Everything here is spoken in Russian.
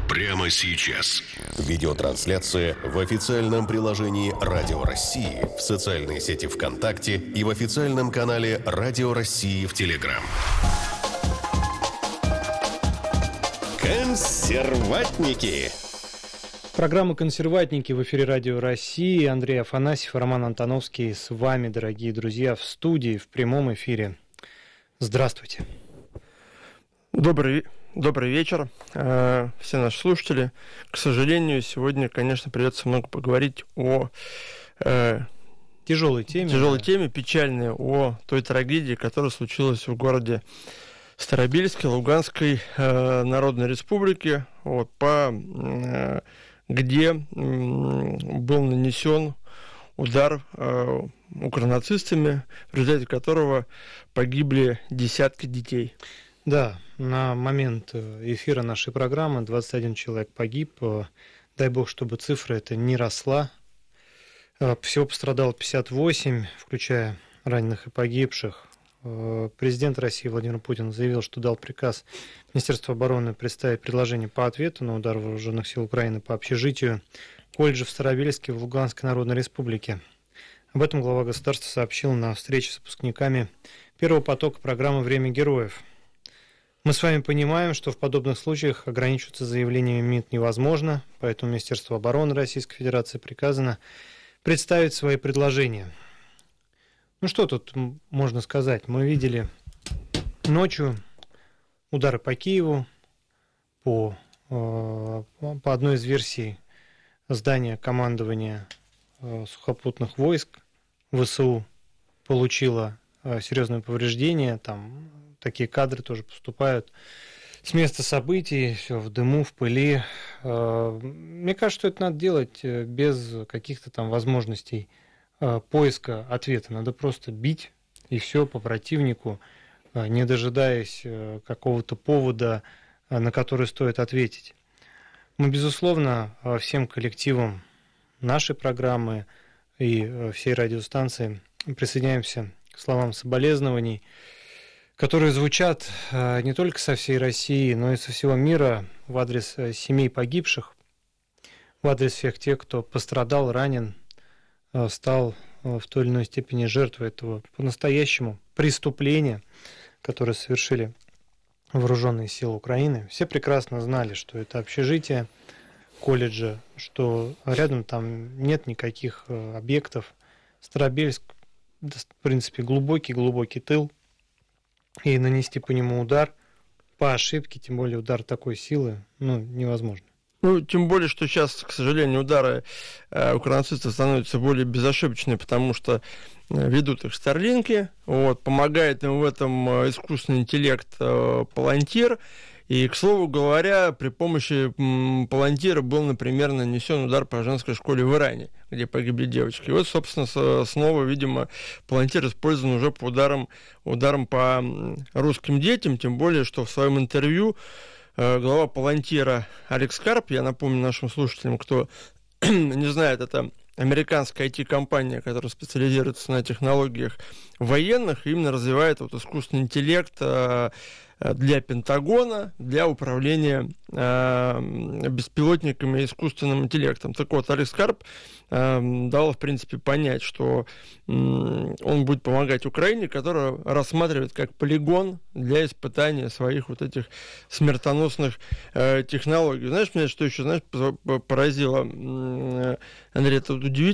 прямо сейчас. Видеотрансляция в официальном приложении «Радио России», в социальной сети ВКонтакте и в официальном канале «Радио России» в Телеграм. Консерватники. Программа «Консерватники» в эфире Радио России. Андрей Афанасьев, Роман Антоновский с вами, дорогие друзья, в студии, в прямом эфире. Здравствуйте. Добрый вечер, все наши слушатели. К сожалению, сегодня, конечно, придется много поговорить о тяжелой теме, печальной, о той трагедии, которая случилась в городе Старобельске Луганской Народной Республики, где был нанесен удар укронацистами, в результате которого погибли десятки детей. Да, на момент эфира нашей программы 21 человек погиб. Дай бог, чтобы цифра эта не росла. Всего пострадало 58, включая раненых и погибших. Президент России Владимир Путин заявил, что дал приказ Министерству обороны представить предложение по ответу на удар вооруженных сил Украины по общежитию колледжа в Старобельске в Луганской Народной Республике. Об этом глава государства сообщил на встрече с выпускниками первого потока программы «Время героев». Мы с вами понимаем, что в подобных случаях ограничиваться заявлениями МИД невозможно, поэтому Министерству обороны Российской Федерации приказано представить свои предложения. Ну что тут можно сказать? Мы видели ночью удары по Киеву, по одной из версий здания командования сухопутных войск ВСУ получило серьезное повреждение, там такие кадры тоже поступают с места событий, все в дыму, в пыли. Мне кажется, что это надо делать без каких-то там возможностей поиска ответа. Надо просто бить и все по противнику, не дожидаясь какого-то повода, на который стоит ответить. Мы, безусловно, всем коллективам нашей программы и всей радиостанции присоединяемся к словам соболезнований, которые звучат не только со всей России, но и со всего мира в адрес семей погибших, в адрес всех тех, кто пострадал, ранен, стал в той или иной степени жертвой этого по-настоящему преступления, которое совершили вооруженные силы Украины. Все прекрасно знали, что это общежитие колледжа, что рядом там нет никаких объектов. Старобельск, в принципе, глубокий тыл, и нанести по нему удар по ошибке, тем более удар такой силы, невозможно. Тем более, что сейчас, к сожалению, удары укронацистов становятся более безошибочными, потому что ведут их старлинки, помогает им в этом искусственный интеллект Палантир. И, к слову говоря, при помощи Палантира был, например, нанесен удар по женской школе в Иране, где погибли девочки. И собственно, снова, видимо, Палантир использован уже по ударам по русским детям, тем более, что в своем интервью глава Палантира Алекс Карп, я напомню нашим слушателям, кто не знает, это американская IT-компания, которая специализируется на технологиях военных, именно развивает искусственный интеллект для Пентагона, для управления беспилотниками и искусственным интеллектом. Так вот, Алекс Карп дал, в принципе, понять, что он будет помогать Украине, которая рассматривает как полигон для испытания своих этих смертоносных технологий. Знаешь, меня что еще поразило, Андрей, это удивительно.